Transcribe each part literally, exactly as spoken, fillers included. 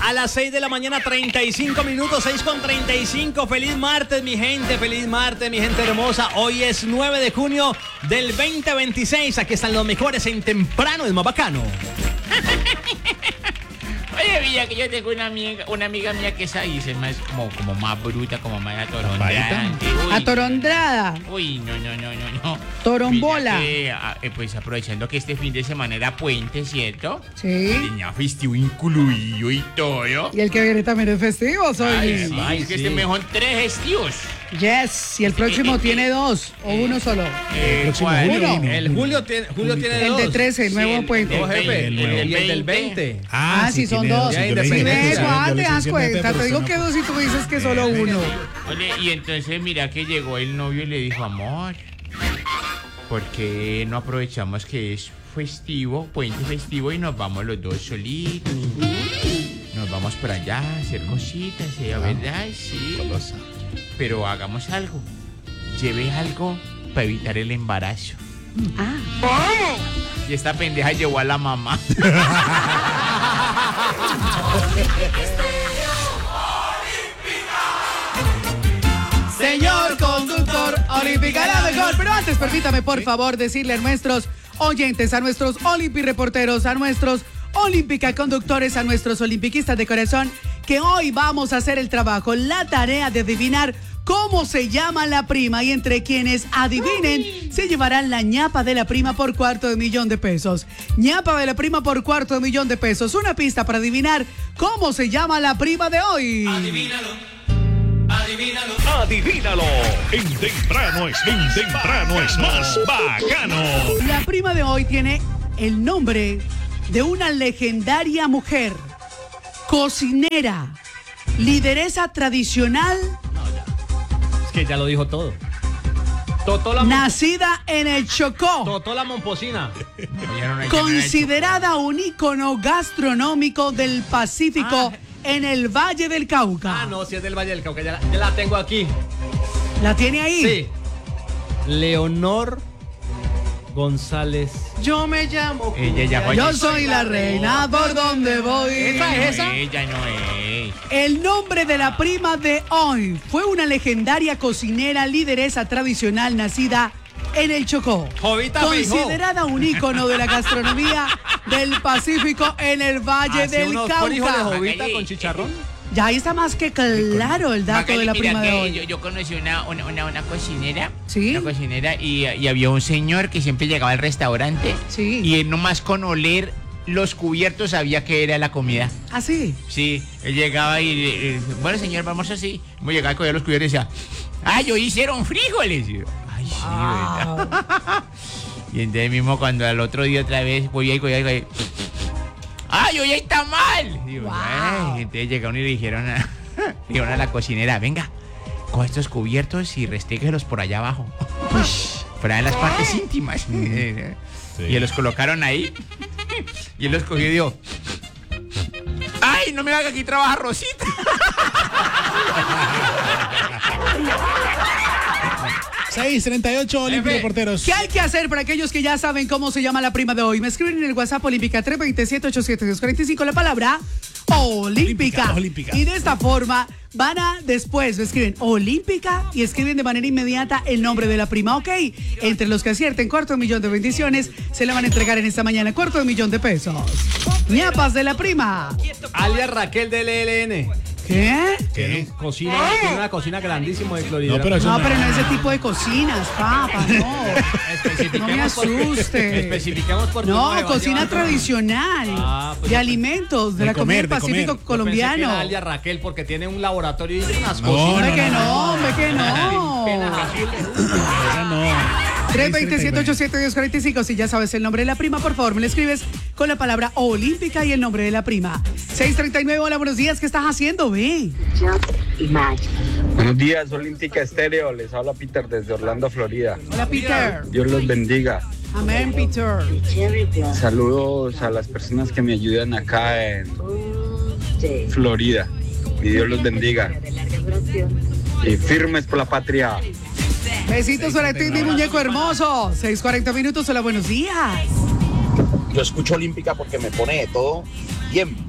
A las seis de la mañana, treinta y cinco minutos, seis con treinta y cinco. Feliz martes, mi gente, feliz martes, mi gente hermosa. Hoy es nueve de junio del veinte veintiséis. Aquí están los mejores en temprano, es más bacano. Oye, mira que yo tengo una amiga, una amiga mía que es ahí, es más como, como más bruta, como más atorondrada. Uy, Atorondrada. Uy, no, no, no, no, no. Torombola. Mira que, eh, pues aprovechando que este fin de semana era puente, ¿cierto? Sí. Tenía festivo incluido y todo. Y el que viene también es festivo, soy. Ay, sí, Ay, es que sí. este mejor tres festivos. Yes. Y el próximo Eh, tiene dos o eh, uno solo. Eh, próximo ¿cuál? julio Uno. viene. El Julio tiene, Julio tiene El dos. de trece, el Sí, nuevo el- puente. No, jefe, El el, del y el del veinte. veinte. Ah, sí, son tiene dos. Ya Yo le Sí, dije, independiente. ve, yo le Juan, te dije, das yo le cuenta. dije, Te pero digo usted que no- dos y tú me dices que solo uno. Oye, y entonces mira que llegó el novio y le dijo, amor, ¿por qué no aprovechamos que es festivo, puente festivo, y nos vamos los dos solitos? Nos vamos por allá a hacer cositas, ¿sí? ¿Verdad? Sí. Pero hagamos algo. Lleve algo para evitar el embarazo. Ah. Y esta pendeja llevó a la mamá. Señor conductor, olímpica la mejor. Pero antes, permítame, por favor, decirle a nuestros oyentes, a nuestros Olympi reporteros, a nuestros olímpica conductores, a nuestros olimpiquistas de corazón, que hoy vamos a hacer el trabajo, la tarea de adivinar cómo se llama la prima, y entre quienes adivinen se llevarán la ñapa de la prima por cuarto de millón de pesos. Ñapa de la prima por cuarto de millón de pesos. Una pista para adivinar cómo se llama la prima de hoy. Adivínalo. Adivínalo. En temprano es, en temprano es más bacano. La prima de hoy tiene el nombre de una legendaria mujer, cocinera, lideresa tradicional, Es que ya lo dijo todo. Totó la, nacida en el Chocó, Totó la momposina. considerada un ícono gastronómico del Pacífico en el Valle del Cauca. Ah, no, si es del Valle del Cauca, ya la, ya la tengo aquí. ¿La tiene ahí? Sí. Leonor González. Yo me llamo. Ella ya fue. Yo soy la reina por donde voy. ¿Esa es esa? Ella no es. El nombre de la prima de hoy fue una legendaria cocinera, lideresa tradicional nacida en el Chocó. Jovita Feijó. Considerada un ícono de la gastronomía del Pacífico en el Valle Hace del unos frijoles Cauca. Jovita Magali. con chicharrón. Ya ahí está más que claro el dato Magali, de la mira prima de que hoy. Yo, yo conocí una, una, una, una cocinera. ¿Sí? Una cocinera y, y había un señor que siempre llegaba al restaurante. Sí. Y él nomás con oler los cubiertos sabía que era la comida. ¿Ah, sí? Sí, él llegaba y, y bueno, señor, vamos así. Como llegaba a coger los cubiertos y decía, ¡ay, hoy hicieron frijoles! Y yo, ¡ay, sí, Wow. verdad! Y entonces mismo cuando al otro día otra vez voy ahí, voy ahí, voy ahí, ¡ay, hoy hay tamal! Y yo, Wow. "Ay". Entonces llegaron y le dijeron a, le dijeron a la cocinera, venga, coge estos cubiertos y restríguelos por allá abajo. Por ahí en las partes íntimas. Y los colocaron ahí. Y él los cogió y dijo, ¡ay, no me haga aquí trabajar Rosita! seis treinta y ocho Olympi reporteros. ¿Qué hay que hacer para aquellos que ya saben cómo se llama la prima de hoy? Me escriben en el WhatsApp Olímpica tres dos siete, ocho siete dos cuatro cinco la palabra Olímpica. Olímpica, olímpica. Y de esta forma van a después, me escriben Olímpica y escriben de manera inmediata el nombre de la prima, ¿ok? Entre los que acierten cuarto de millón de bendiciones, se le van a entregar en esta mañana cuarto de millón de pesos. Ñapas de la prima. Alias Raquel del E L N. ¿Qué? Tiene, cocina, tiene una cocina grandísima de Florida. No, pero eso No, no. pero no ese tipo de cocinas, papá, no. No me Especifiquemos por- asuste. Especifiquemos por qué No, se va a cocina llevar. tradicional, Ah, pues de yo- alimentos, de, de la comida comer, del de Pacífico comer. Yo pensé que colombiano. era alias Raquel porque tiene un laboratorio y unas No, cocinas. Hombre no, que no, no, hombre que no. Penas azules. Esa no. tres dos siete, ocho siete dos cuatro cinco. Si ya sabes el nombre de la prima, por favor, me lo escribes con la palabra Olímpica y el nombre de la prima. seis treinta y nueve, hola, buenos días. ¿Qué estás haciendo, ve? Buenos días, Olímpica Estéreo. Les habla Peter desde Orlando, Florida. Hola, Peter. Dios los bendiga. Amén, Peter. Saludos a las personas que me ayudan acá en Florida. Y Dios los bendiga. Y firmes por la patria. Besitos para ti, mi muñeco hermoso. seis cuarenta minutos, hola, buenos días. Yo escucho Olímpica porque me pone de todo bien bueno.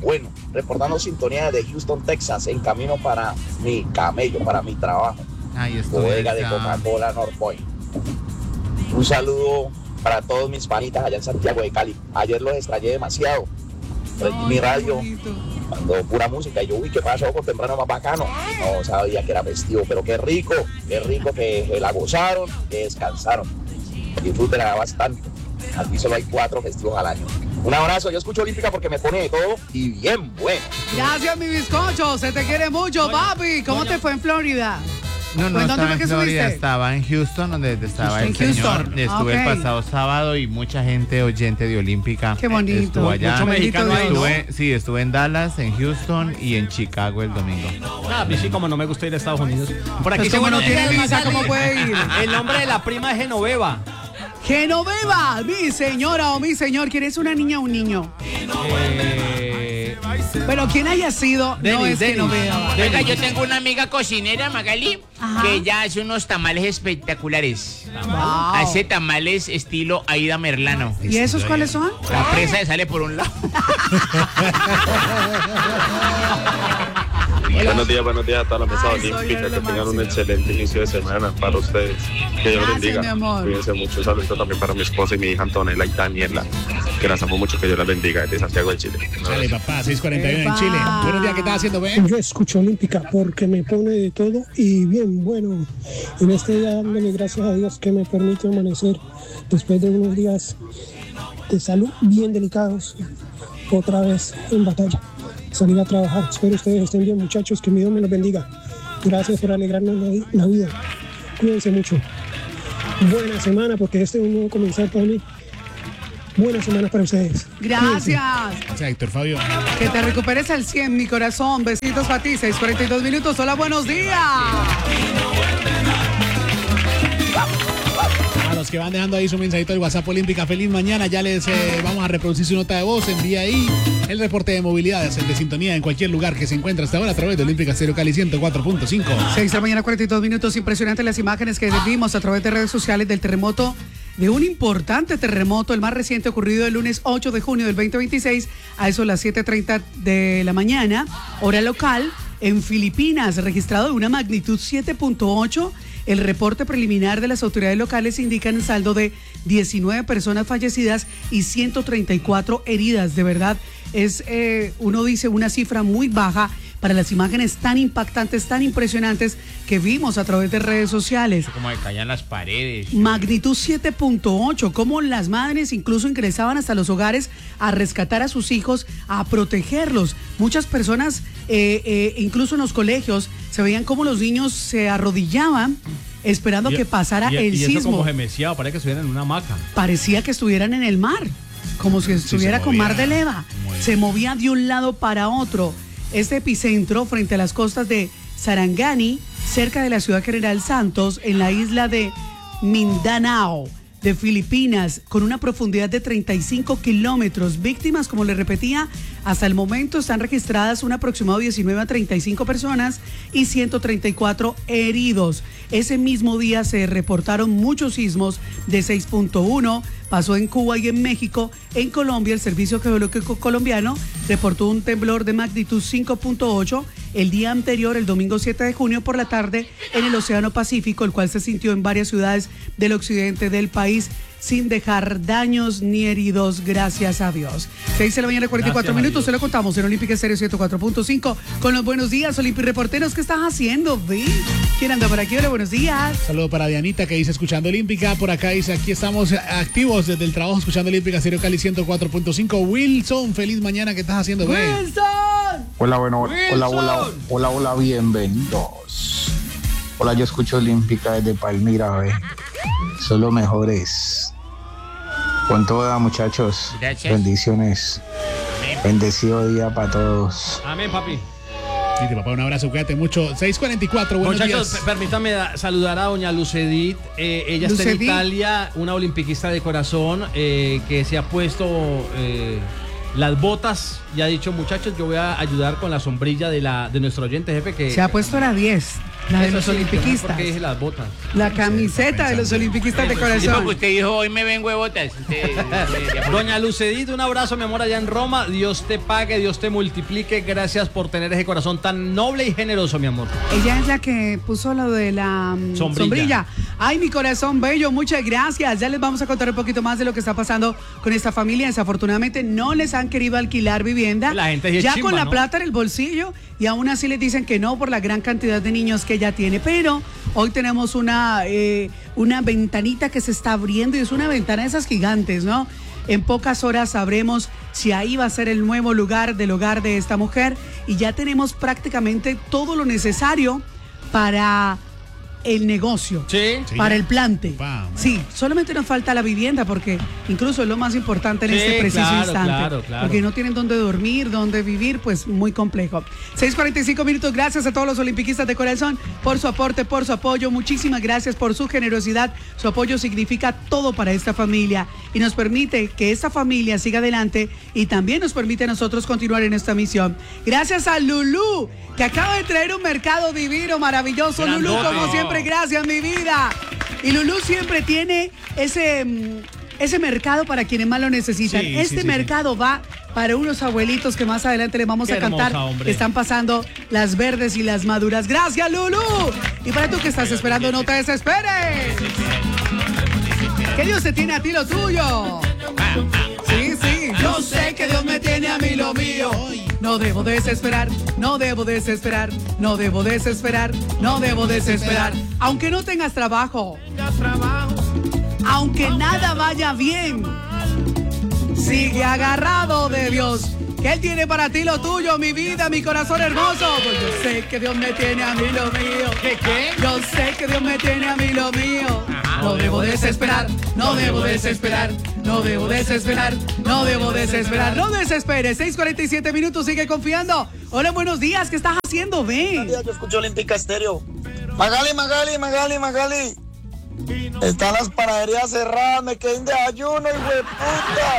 reportando sintonía desde Houston, Texas, en camino para mi camello, para mi trabajo. Ay, esto Bodega de es, Coca-Cola North Point. Un saludo para todos mis panitas allá en Santiago de Cali. Ayer los extrañé demasiado. Prendí mi radio, cuando pura música, y yo, uy, ¿qué pasó con temprano más bacano? No sabía que era festivo, pero qué rico, qué rico que la gozaron, que descansaron. Disfrútenla bastante. Aquí solo hay cuatro festivos al año. Un abrazo, yo escucho Olímpica porque me pone de todo y bien bueno. Gracias, mi bizcocho, se te quiere mucho, Doña, papi. ¿Cómo doña. te fue en Florida? No, no, ¿Pues dónde estaba fue en que Florida, subiste? estaba en Houston, donde estaba el Houston. señor. Estuve Ok. el pasado sábado y mucha gente oyente de Olímpica. Qué bonito. Estuvo allá. Mucho mexicano ahí, ¿no? Estuve, sí, estuve en Dallas, en Houston y en Chicago el domingo. Ah, a mí sí, como no me gusta ir a Estados Unidos. Por aquí Pues se como no buenos tiene días, visa, Magali. ¿cómo puede ir? El nombre de la prima es Genoveva. Genoveva, mi señora o mi señor, ¿quién es una niña o un niño? Eh, Bueno, quien haya sido, no Denis, es Denis. Genoveva. Oiga, yo tengo una amiga cocinera, Magali, Ajá. que ella hace unos tamales espectaculares. Wow. Hace tamales estilo Aida Merlano. ¿Y esos cuáles son? La presa le sale por un lado. Buenos días, buenos días a toda la mesa Ay, soy olímpica. lo Que tengan un máximo. excelente inicio de semana para ustedes. Que Dios Gracias, les bendiga. mi amor. Cuídense mucho. Un saludo también para mi esposa y mi hija Antonella y Daniela. Que las amo mucho. Que Dios las bendiga desde Santiago de Chile. Un Dale, abrazo. papá, seis cuarenta y uno en Epa. Chile. Buenos días, ¿qué estás haciendo, Ben? Yo escucho Olímpica porque me pone de todo y bien bueno. En este día dándole gracias a Dios que me permite amanecer después de unos días de salud bien delicados. Otra vez en batalla. Salir a trabajar. Espero ustedes estén bien, muchachos. Que mi Dios me los bendiga. Gracias por alegrarnos la, vi- la vida. Cuídense mucho. Buena semana porque este es un nuevo comenzar para mí. Buena semana para ustedes. Gracias. O sea, Héctor Fabio. Que te recuperes al cien, mi corazón. Besitos para ti. seis cuarenta y dos minutos. Hola, buenos días. A los que van dejando ahí su mensajito del WhatsApp Olímpica, feliz mañana. Ya les eh, vamos a reproducir su nota de voz. Envía ahí el reporte de movilidad, el de sintonía en cualquier lugar que se encuentre hasta ahora a través de Olímpica Stereo Cali ciento cuatro punto cinco. seis de la mañana, cuarenta y dos minutos. Impresionantes las imágenes que vimos a través de redes sociales del terremoto, de un importante terremoto, el más reciente ocurrido el lunes ocho de junio del veinte veintiséis, a eso las siete treinta de la mañana, hora local, en Filipinas, registrado de una magnitud siete punto ocho. El reporte preliminar de las autoridades locales indica un saldo de diecinueve personas fallecidas y ciento treinta y cuatro heridas. De verdad, es, eh, uno dice, una cifra muy baja para las imágenes tan impactantes, tan impresionantes que vimos a través de redes sociales. Como que caían las paredes. Magnitud siete punto ocho, como las madres incluso ingresaban hasta los hogares a rescatar a sus hijos, a protegerlos. Muchas personas, eh, eh, incluso en los colegios, se veían como los niños se arrodillaban esperando Y- que pasara y- el y eso sismo. como gemeciado, parece que estuvieran en una hamaca. Parecía que estuvieran en el mar, como si estuviera se con movía mar de leva. muy bien. Se movía de un lado para otro. Este epicentro frente a las costas de Sarangani, cerca de la ciudad General Santos, en la isla de Mindanao, de Filipinas, con una profundidad de treinta y cinco kilómetros. Víctimas, como les repetía, hasta el momento están registradas un aproximado de diecinueve a treinta y cinco personas y ciento treinta y cuatro heridos. Ese mismo día se reportaron muchos sismos de seis punto uno, pasó en Cuba y en México. En Colombia, el Servicio Geológico Colombiano reportó un temblor de magnitud cinco punto ocho el día anterior, el domingo siete de junio por la tarde, en el Océano Pacífico, el cual se sintió en varias ciudades del occidente del país, sin dejar daños ni heridos, gracias a Dios. seis de la mañana, cuarenta y cuatro Gracias a minutos, Dios. se lo contamos en Olímpica Estéreo ciento cuatro punto cinco con los buenos días, Olímpica Reporteros. ¿Qué estás haciendo, Vi? ¿Quién anda por aquí? Hola, buenos días. Saludo para Dianita que dice escuchando Olímpica. Por acá dice aquí estamos activos desde el trabajo escuchando Olímpica Stereo Cali ciento cuatro punto cinco. Wilson, feliz mañana. ¿Qué estás haciendo, Ben? ¡Wilson! Hola, bueno, hola, hola, hola, hola, bienvenidos. Hola, yo escucho Olímpica desde Palmira, ve. Son los mejores. Con toda, muchachos. Gracias. Bendiciones. Bendecido día para todos. Amén, papi. Dice papá, un abrazo, cuídate mucho. seis cuarenta y cuatro, buenos Muchachos, días. per- permítanme da- saludar a doña Lucedit. Eh, ella está en Lucedit. Italia, una olimpiquista de corazón eh, que se ha puesto eh, Las botas, ya he dicho, muchachos, yo voy a ayudar con la sombrilla de la de nuestro oyente jefe que Se ha puesto la diez, la de Eso los sí, olimpiquistas. ¿por qué dije las botas? La camiseta de los olimpiquistas de Sí, corazón. porque usted dijo, hoy me vengo de botas. Usted- Doña Lucedita, un abrazo, mi amor, allá en Roma. Dios te pague, Dios te multiplique. Gracias por tener ese corazón tan noble y generoso, mi amor. Ella es la que puso lo de la mm, Sombrilla. sombrilla. Ay, mi corazón bello, muchas gracias. Ya les vamos a contar un poquito más de lo que está pasando con esta familia. Desafortunadamente no les han querido alquilar vivienda. La gente sí es ya chimba, con la ¿no? plata en el bolsillo y aún así les dicen que no por la gran cantidad de niños que ella tiene. Pero hoy tenemos una, eh, una ventanita que se está abriendo y es una ventana de esas gigantes, ¿no? En pocas horas sabremos si ahí va a ser el nuevo lugar del hogar de esta mujer y ya tenemos prácticamente todo lo necesario para el negocio, Sí. Sí, para ya. el plante. Vamos. Sí, solamente nos falta la vivienda porque incluso es lo más importante en Sí, este preciso claro, instante. claro, claro. Porque no tienen dónde dormir, dónde vivir, pues muy complejo. seis cuarenta y cinco minutos, gracias a todos los olimpiquistas de corazón por su aporte, por su apoyo. Muchísimas gracias por su generosidad. Su apoyo significa todo para esta familia y nos permite que esta familia siga adelante y también nos permite a nosotros continuar en esta misión. Gracias a Lulú, que acaba de traer un mercado divino, maravilloso. Grandote. Lulú, como siempre, gracias, mi vida. Y Lulú siempre tiene ese, mm, ese mercado para quienes más lo necesitan. Sí, este sí, sí, mercado va para unos abuelitos que más adelante les vamos Qué a cantar, hermosa, hombre. que están pasando las verdes y las maduras. Gracias, Lulú. Y para tú que estás esperando, no te desesperes. Que Dios te tiene a ti lo tuyo. Sí, sí, yo sé que Dios me tiene a mí lo mío. No debo desesperar, no debo desesperar, no debo desesperar, no debo desesperar. Aunque no tengas trabajo, aunque nada vaya bien, sigue agarrado de Dios. Que Él tiene para ti lo tuyo, mi vida, mi corazón hermoso. Pues yo sé que Dios me tiene a mí lo mío. ¿Qué, qué? Yo sé que Dios me tiene a mí lo mío. No debo desesperar, no debo desesperar, no debo desesperar, no debo desesperar. No desesperes, seis cuarenta y siete minutos, sigue confiando. Hola, buenos días, ¿qué estás haciendo? Ven. Yo escucho Olímpica Estéreo. Magali, Magali, Magali, Magali. Están las panaderías cerradas, me quedé en de ayuno, hijo de puta.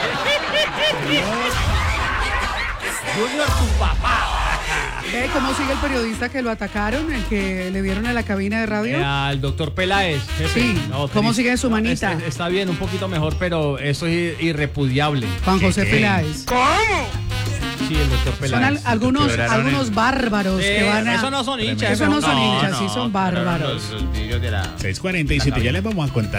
Junior, tu papá. ¿Ve cómo sigue el periodista que lo atacaron, el que le dieron a la cabina de radio? Eh, al doctor Peláez, jefe. Sí, ¿cómo triste. sigue su manita? Es- es- está bien, un poquito mejor, pero eso es irrepudiable. Juan José ¿Qué? Peláez. Sí, el doctor Son Peláez. al- algunos, Quebraron algunos el- bárbaros Eh, que van a... Eso no son hinchas. Eso no son no, hinchas, sí son bárbaros. Los, los vidrios de la... seis cuarenta y siete, ya les vamos a contar